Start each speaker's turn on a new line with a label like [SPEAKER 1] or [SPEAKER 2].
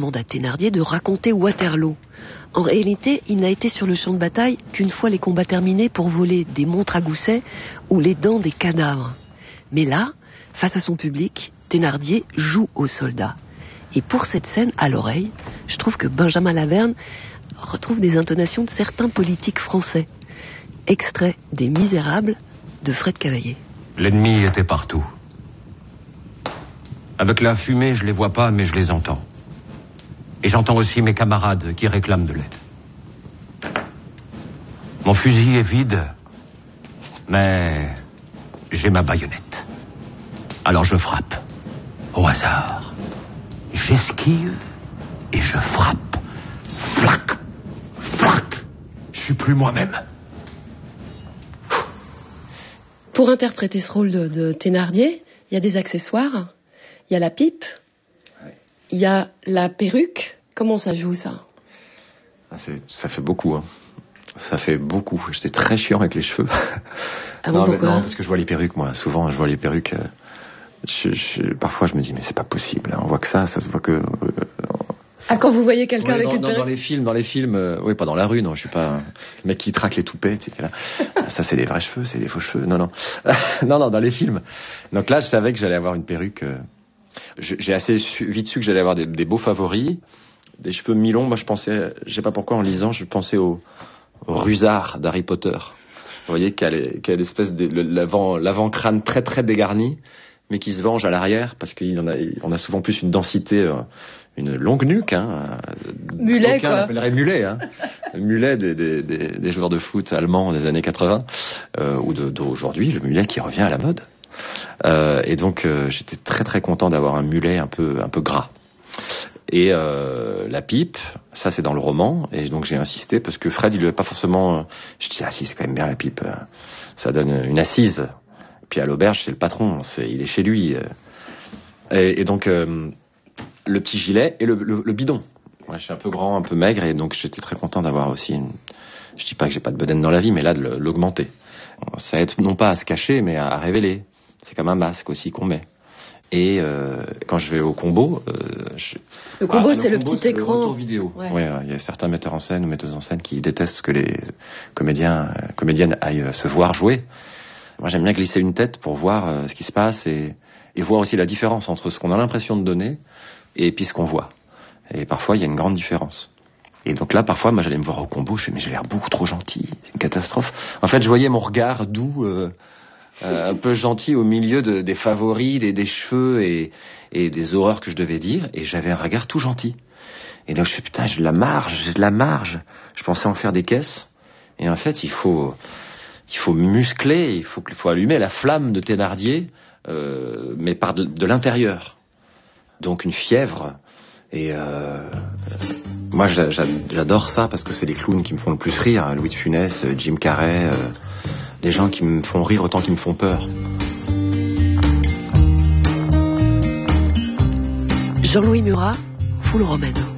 [SPEAKER 1] demande à Thénardier de raconter Waterloo. En réalité, il n'a été sur le champ de bataille qu'une fois les combats terminés pour voler des montres à gousset ou les dents des cadavres. Mais là, face à son public, Thénardier joue aux soldats. Et pour cette scène, à l'oreille, je trouve que Benjamin Laverne retrouve des intonations de certains politiques français. Extrait des Misérables de Fred Cavaillé.
[SPEAKER 2] L'ennemi était partout. Avec la fumée, je les vois pas, mais je les entends. Et j'entends aussi mes camarades qui réclament de l'aide. Mon fusil est vide, mais j'ai ma baïonnette. Alors je frappe, au hasard. J'esquive et je frappe. Flac, flac. Je suis plus moi-même.
[SPEAKER 1] Pour interpréter ce rôle de Thénardier, il y a des accessoires. Il y a la pipe. Il y a la perruque. Comment ça joue, ça?
[SPEAKER 3] Ça fait beaucoup, hein. Ça fait beaucoup. J'étais très chiant avec les cheveux.
[SPEAKER 1] Ah bon, pourquoi?
[SPEAKER 3] Non, parce que je vois les perruques, moi. Souvent, je vois les perruques. Parfois, je me dis, mais c'est pas possible. On voit que ça se voit que...
[SPEAKER 1] quand vous voyez quelqu'un avec une perruque?
[SPEAKER 3] Dans les films, oui, pas dans la rue, non, je suis pas le mec qui traque les toupets, tu sais, là. Ça, c'est les vrais cheveux, c'est les faux cheveux. Non. non, dans les films. Donc là, je savais que j'allais avoir une perruque. J'ai assez vite su que j'allais avoir des beaux favoris, des cheveux mi-longs. Moi, je sais pas pourquoi, en lisant, je pensais au Rusard d'Harry Potter. Vous voyez, qui a l'espèce de l'avant-crâne très très dégarni, mais qui se venge à l'arrière parce on a souvent plus une densité, une longue nuque, hein.
[SPEAKER 1] Mulet,
[SPEAKER 3] quoi. On l'appellerait mulet, hein. Mulet des joueurs de foot allemands des années 80, ou d'aujourd'hui, le mulet qui revient à la mode. Et donc, j'étais très très content d'avoir un mulet un peu gras. Et la pipe, ça c'est dans le roman, et donc j'ai insisté parce que Fred, il lui avait pas forcément... Je dis, si, c'est quand même bien la pipe, ça donne une assise. Puis à l'auberge, c'est le patron, il est chez lui. Et donc, le petit gilet et le bidon. Moi, je suis un peu grand, un peu maigre, et donc j'étais très content d'avoir aussi je dis pas que j'ai pas de bedaine dans la vie, mais là, de l'augmenter. Ça aide non pas à se cacher, mais à révéler. C'est comme un masque aussi qu'on met. Et quand je vais au combo...
[SPEAKER 1] le combo, c'est le petit écran.
[SPEAKER 3] Le retour vidéo. Ouais, il y a certains metteurs en scène ou metteuses en scène qui détestent que les comédiennes aillent se voir jouer. Moi, j'aime bien glisser une tête pour voir ce qui se passe et voir aussi la différence entre ce qu'on a l'impression de donner et puis ce qu'on voit. Et parfois, il y a une grande différence. Et donc là, parfois, moi, j'allais me voir au combo, je fais, mais j'ai l'air beaucoup trop gentil, c'est une catastrophe. En fait, je voyais mon regard doux, un peu gentil au milieu des favoris, des cheveux et des horreurs que je devais dire, et j'avais un regard tout gentil. Et donc, je fais, putain, j'ai de la marge. Je pensais en faire des caisses. Et en fait, il faut muscler, il faut allumer la flamme de Thénardier, mais par de l'intérieur. Donc une fièvre. Et moi, j'adore ça parce que c'est les clowns qui me font le plus rire. Louis de Funès, Jim Carrey, des gens qui me font rire autant qu'ils me font peur.
[SPEAKER 1] Jean-Louis Murat, Full Romano.